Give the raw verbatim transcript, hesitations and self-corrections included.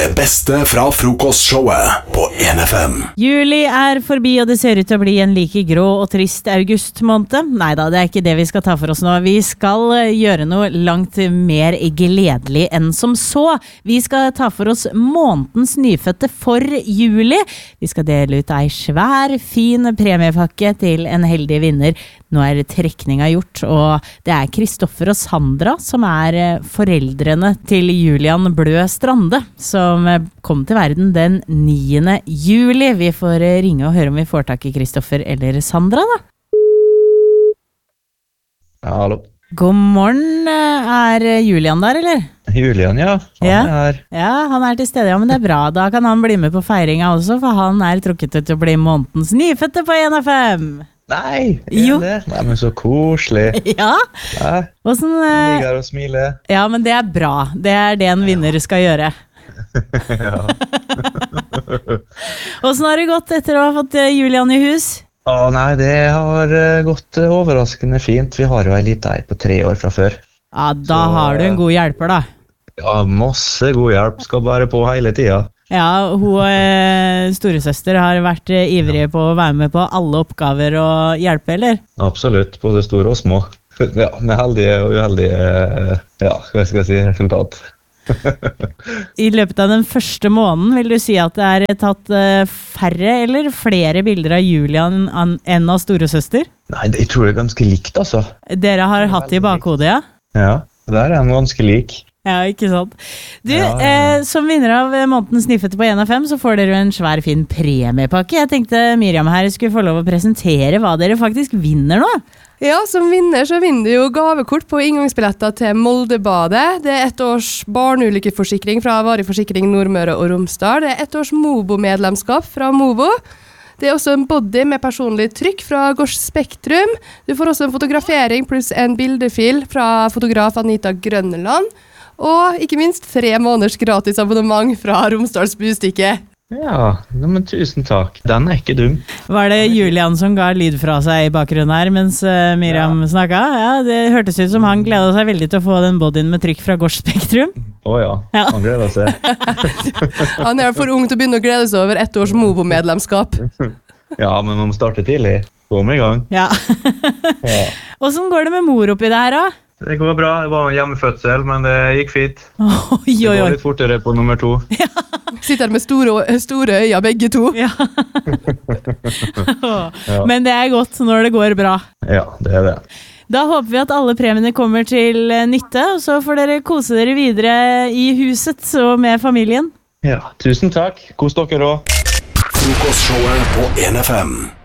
Det beste fra frokostshowet på en F M. Juli er forbi, og det ser ut til å bli en like grå og trist augustmåned. Neida, det er ikke det vi skal ta for oss nå. Vi skal gjøre noe langt mer gledelig enn som så. Vi skal ta for oss månedens nyfødte for juli. Vi skal dele ut ei svær, fin premiepakke til en heldig vinner. Nå er trekninga gjort, og det er Kristoffer og Sandra som er foreldrene til Julian Blø Strande, som kom til verden den niende juli. Vi får ringe og høre om vi får tak i Kristoffer eller Sandra, da. Ja, hallo. God morgen, er Julian der, eller? Julian, ja. Han ja. er her. Ja, han er til stede, ja, men det er bra. Da kan han bli med på feiringa også, for han er trukket ut til å bli månedens nyfødte på en F M. Nei, jo. Det? Nei, men så koselig. Ja. Ja. Hvordan, Han ligger og smiler. Ja, men det er bra. Det er det en vinner skal gjøre. Ja. Hvordan har det gått etter å ha fått Julian i hus? Å nei, det har gått overraskende fint. Vi har jo en liten ei på tre år fra før. Ja, da så, har du en god hjelper, da. Ja, masse god hjelp. Skal bare på hele tida. Ja, hun eh, storesøster har vært eh, ivrig på å være med på alle oppgaver og hjelpe, eller? Absolutt, både store og små. Ja, med heldige og uheldige, ja, hva skal jeg si, resultat. I løpet av den første måneden vil du si at det er tatt eh, færre eller flere bilder av Julian an, enn av storesøster? Nei, jeg tror det er ganske likt, altså. Dere har hatt det i bakhodet, ja? Ja, der er han ganske lik. Ja, ikke sant. Du, ja, ja. Eh, som vinner av månedens nyfødte på en F M, så får dere en svær fin premiepakke. Jeg tenkte Miriam her skulle få lov å presentere hva dere faktisk vinner nå. Ja, som vinner så vinner du jo gavekort på inngangsbilletter til Moldebadet. Det er ett års barneulykkeforsikring fra Varig Forsikring Nordmøre og Romsdal. Det er ett års Mobo-medlemskap fra Mobo. Det er også en body med personlig trykk fra Gors Spektrum. Du får også en fotografering pluss en bildefil fra fotograf Anita Grønneland. Og ikke minst tre måneders gratis abonnement fra Romsdals Bustikke. Ja, men tusen takk. Den er ikke dum. Var det Julian som ga lyd fra seg i bakgrunnen her mens uh, Miriam ja. snakket? Ja, det hørtes ut som han gledet seg veldig til å få den bodyen med trykk fra Gors Spektrum. Åja, oh ja. Han gleder seg. Han er for ung til å begynne å glede seg over ett års Mobo-medlemskap. Ja, men man må starte tidlig. Kom i gang. Ja. Ja. Hvordan går det med mor oppi det her da? Det går bra. Det var en hjemmefødsel, men det gikk fint. Oi, oi, oi. Det går litt fortere på nummer to. Ja. Sitter med store, store øyne, begge to. Ja. Ja. Men det er godt når det går bra. Ja, det er det. Da håper vi at alle premiene kommer til nytte, og så får dere kose dere videre i huset og med familien. Ja, tusen takk. Kos dere også. Frokostshowet på en F M.